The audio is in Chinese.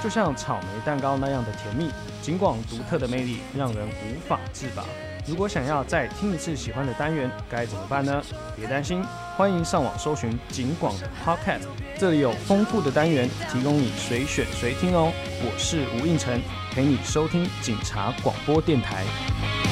就像草莓蛋糕那样的甜蜜。警广独特的魅力让人无法自拔。如果想要再听一次喜欢的单元，该怎么办呢？别担心，欢迎上网搜寻警广的 Podcast， 这里有丰富的单元提供你随选随听哦。我是吴应成，陪你收听警察广播电台。